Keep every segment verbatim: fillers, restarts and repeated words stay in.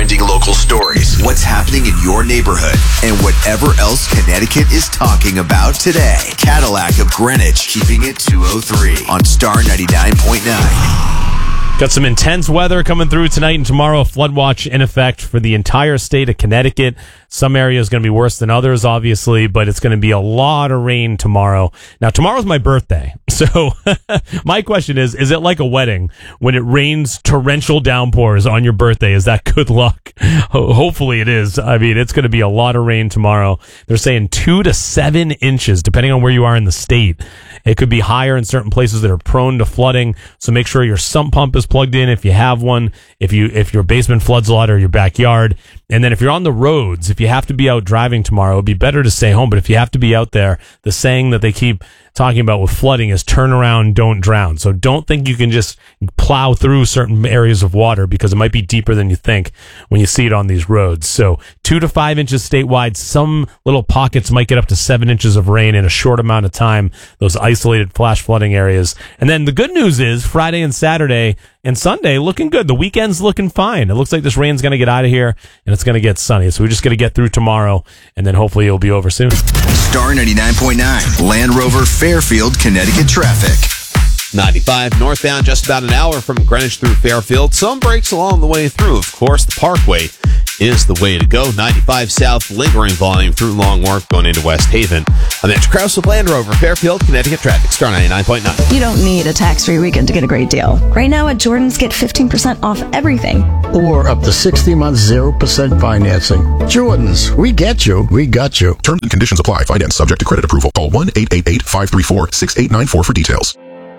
trending local stories, what's happening in your neighborhood, and whatever else Connecticut is talking about today. Cadillac of Greenwich, keeping it two oh three on Star ninety-nine point nine. Got some intense weather coming through tonight and tomorrow. A flood watch in effect for the entire state of Connecticut. Some areas going to be worse than others, obviously, but it's going to be a lot of rain tomorrow. Now, tomorrow's my birthday. So my question is, is it like a wedding when it rains torrential downpours on your birthday? Is that good luck? Ho- hopefully it is. I mean, it's going to be a lot of rain tomorrow. They're saying two to seven inches, depending on where you are in the state. It could be higher in certain places that are prone to flooding. So make sure your sump pump is plugged in if you have one, if you if your basement floods a lot or your backyard. And then if you're on the roads, if you have to be out driving tomorrow, it'd be better to stay home. But if you have to be out there, the saying that they keep talking about with flooding is turn around, don't drown. So don't think you can just plow through certain areas of water because it might be deeper than you think when you see it on these roads. So two to five inches statewide. Some little pockets might get up to seven inches of rain in a short amount of time, those isolated flash flooding areas. And then the good news is Friday and Saturday and Sunday looking good. The weekend's looking fine. It looks like this rain's going to get out of here and it's going to get sunny. So we're just going to get through tomorrow and then hopefully it'll be over soon. Star ninety-nine point nine, Land Rover Fairfield, Connecticut traffic. ninety-five northbound, just about an hour from Greenwich through Fairfield. Some breaks along the way through. Of course, the Parkway is the way to go. ninety-five south, lingering volume through Long Wharf going into West Haven. I'm Mitch Krause with Land Rover Fairfield, Connecticut traffic. Star ninety-nine point nine. You don't need a tax-free weekend to get a great deal. Right now at Jordan's, get fifteen percent off everything. Or up to sixty months, zero percent financing. Jordan's, we get you, we got you. Terms and conditions apply. Finance subject to credit approval. Call one eight eight eight, five three four, six eight nine four for details.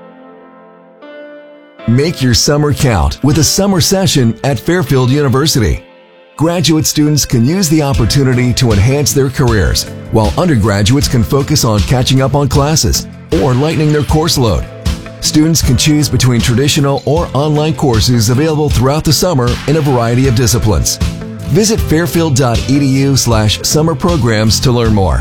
Make your summer count with a summer session at Fairfield University. Graduate students can use the opportunity to enhance their careers, while undergraduates can focus on catching up on classes or lightening their course load. Students can choose between traditional or online courses available throughout the summer in a variety of disciplines. Visit fairfield.edu slash summer programs to learn more.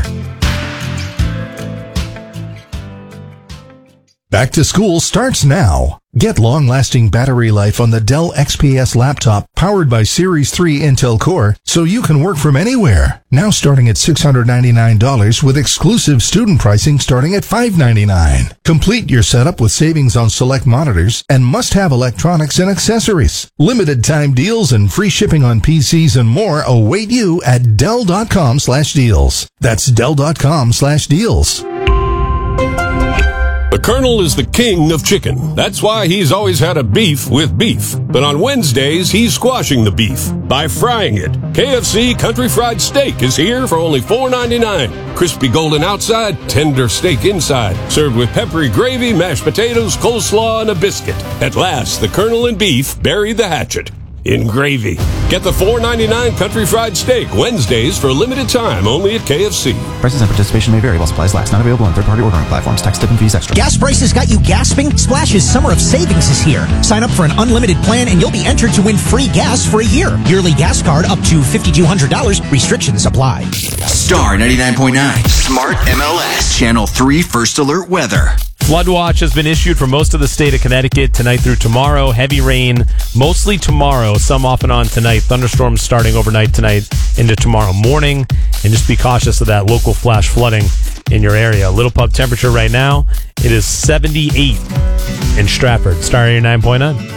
Back to school starts now. Get long-lasting battery life on the Dell X P S laptop powered by Series three Intel Core so you can work from anywhere. Now starting at six hundred ninety-nine dollars with exclusive student pricing starting at five hundred ninety-nine dollars. Complete your setup with savings on select monitors and must-have electronics and accessories. Limited time deals and free shipping on P Cs and more await you at Dell.com slash deals. That's Dell.com slash deals. The Colonel is the king of chicken. That's why he's always had a beef with beef. But on Wednesdays, he's squashing the beef by frying it. K F C Country Fried Steak is here for only four ninety-nine. Crispy golden outside, tender steak inside. Served with peppery gravy, mashed potatoes, coleslaw, and a biscuit. At last, the Colonel and beef bury the hatchet in gravy. Get the four ninety-nine Country Fried Steak Wednesdays for a limited time only at K F C. Prices and participation may vary while supplies last. Not available on third-party ordering platforms. Tax, tip, and fees extra. Gas prices got you gasping? Splash's Summer of Savings is here. Sign up for an unlimited plan and you'll be entered to win free gas for a year. Yearly gas card up to five thousand two hundred dollars. Restrictions apply. Star ninety-nine point nine, Smart M L S, Channel three First Alert Weather. Flood watch has been issued for most of the state of Connecticut tonight through tomorrow. Heavy rain, mostly tomorrow, some off and on tonight. Thunderstorms starting overnight tonight into tomorrow morning. And just be cautious of that local flash flooding in your area. Little pub temperature right now, it is seventy-eight in Stratford. Star ninety-nine point nine.